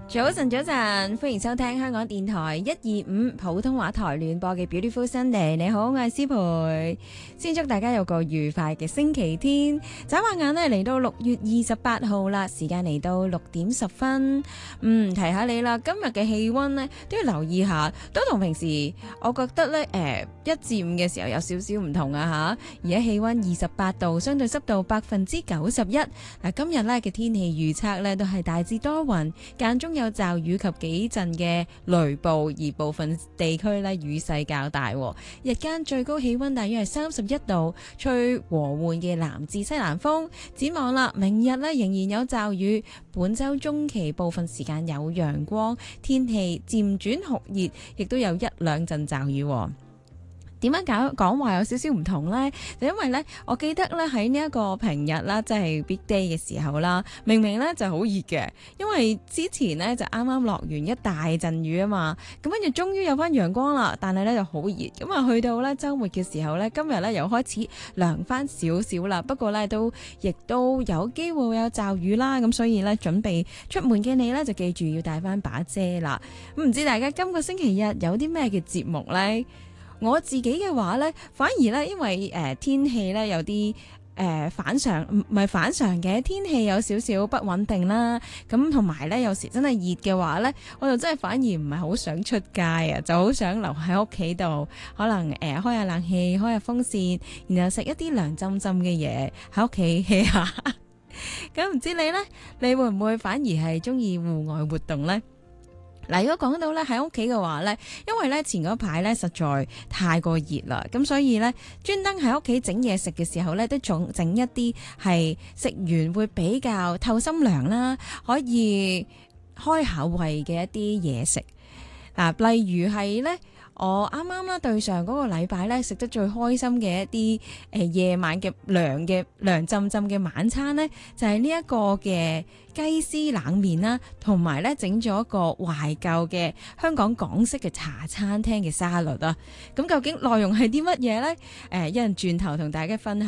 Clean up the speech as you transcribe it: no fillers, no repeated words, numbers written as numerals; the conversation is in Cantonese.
早晨，早晨，歡迎收聽香港電台125普通話台聯播嘅 Beautiful Sunday。你好，我係思培，先祝大家有個愉快嘅星期天。眨下眼呢，嚟到6月28號啦，時間嚟到6點10分。提下你啦，今日嘅氣溫呢都要留意下，都同平時我覺得呢1至5嘅時候有少少唔同啊吓。而家氣溫28度，相對濕度91%。嗱，今日呢嘅天氣預測呢都係大致多雲，間中有驟雨及幾陣嘅雷暴，而部分地區咧雨勢較大。日間最高氣溫大約係31度，吹和緩嘅南至西南風。展望啦，明日咧仍然有驟雨，本周中期部分時間有陽光，天氣漸轉酷熱，亦都有1、2陣驟雨。點樣講話有少少唔同呢？就因為呢，我記得咧喺呢一個平日啦，即係 big day 嘅時候啦，明明呢就好熱嘅，因為之前呢就啱啱落完一大陣雨啊嘛，咁跟住終於有翻陽光啦，但係呢就好熱，咁啊去到呢週末嘅時候呢，今日呢又開始涼翻少少啦，不過呢亦都有機會會有驟雨啦，咁所以呢，準備出門嘅你呢，就記住要帶翻把遮啦。唔知大家今個星期日有啲咩嘅節目呢？我自己嘅話呢，反而呢，因為天氣呢有啲反常，唔係反常嘅，天氣有少少不穩定啦。咁同埋呢，有時真係熱嘅話呢，我就真係反而唔係好想出街啊，就好想留喺屋企度，可能開下冷氣，開下風扇，然後食一啲涼浸浸嘅嘢喺屋企 hea 下。咁唔知你呢？你會唔會反而係中意戶外活動呢？嗱，如果講到咧喺屋企嘅話咧，因為咧前嗰排咧實在太過熱啦，咁所以咧專登喺屋企整嘢食嘅時候咧，都仲整一啲係食完會比較透心涼啦，可以開下胃嘅一啲嘢食。嗱，例如係咧，我啱啱啦對上嗰個禮拜咧食得最開心嘅一啲夜晚嘅涼浸浸嘅晚餐咧，就係呢一個嘅雞絲冷麵啦，同埋咧整咗一個懷舊嘅香港港式嘅茶餐廳嘅沙律啊。咁究竟內容係啲乜嘢咧？一陣轉頭同大家分享。